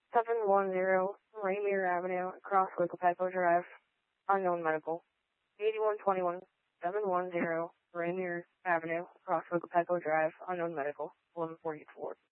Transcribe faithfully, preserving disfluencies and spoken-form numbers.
seven one zero Rainier Avenue, across Wicklepaco Drive, unknown medical. eighty-one twenty-one, seven one zero Rainier Avenue, across Wicklepaco Drive, unknown medical, eleven forty-four.